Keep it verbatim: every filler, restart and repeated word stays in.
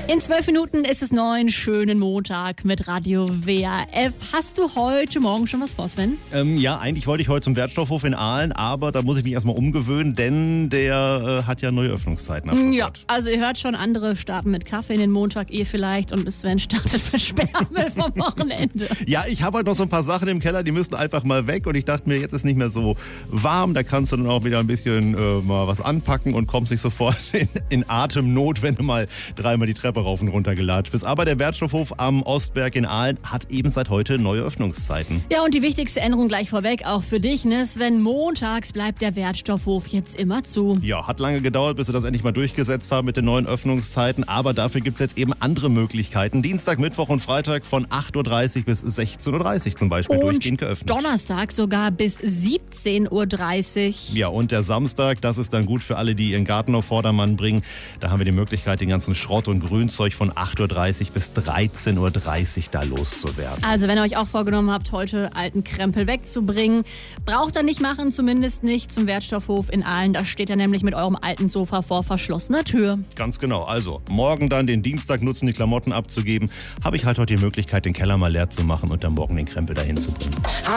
In zwölf Minuten ist es neun. Schönen Montag mit Radio W R F. Hast du heute Morgen schon was vor, Sven? Ähm, ja, eigentlich wollte ich heute zum Wertstoffhof in Aalen, aber da muss ich mich erstmal umgewöhnen, denn der äh, hat ja neue Öffnungszeiten. Ab Ja, also ihr hört schon, andere starten mit Kaffee in den Montag, ihr vielleicht, und Sven startet mit Sperrmüll vom Wochenende. Ja, ich habe halt noch so ein paar Sachen im Keller, die müssen einfach mal weg, und ich dachte mir, jetzt ist nicht mehr so warm, da kannst du dann auch wieder ein bisschen äh, mal was anpacken und kommst nicht sofort in, in Atemnot, wenn du mal dreimal die Treppe rauf und runter gelatscht bist. Aber der Wertstoffhof am Ostberg in Aalen hat eben seit heute neue Öffnungszeiten. Ja, und die wichtigste Änderung gleich vorweg, auch für dich, ne Sven, montags bleibt der Wertstoffhof jetzt immer zu. Ja, hat lange gedauert, bis sie das endlich mal durchgesetzt haben mit den neuen Öffnungszeiten, aber dafür gibt es jetzt eben andere Möglichkeiten. Dienstag, Mittwoch und Freitag von acht Uhr dreißig bis sechzehn Uhr dreißig zum Beispiel und durchgehend geöffnet. Donnerstag sogar bis siebzehn Uhr dreißig. Ja, und der Samstag, das ist dann gut für alle, die ihren Garten auf Vordermann bringen. Da haben wir die Möglichkeit, den ganzen Schrott und Grünzeug von acht Uhr dreißig bis dreizehn Uhr dreißig da loszuwerden. Also wenn ihr euch auch vorgenommen habt, heute alten Krempel wegzubringen, braucht ihr nicht machen, zumindest nicht zum Wertstoffhof in Aalen. Da steht er nämlich mit eurem alten Sofa vor verschlossener Tür. Ganz genau. Also morgen dann den Dienstag nutzen, die Klamotten abzugeben. Habe ich halt heute die Möglichkeit, den Keller mal leer zu machen und dann morgen den Krempel dahin zu bringen.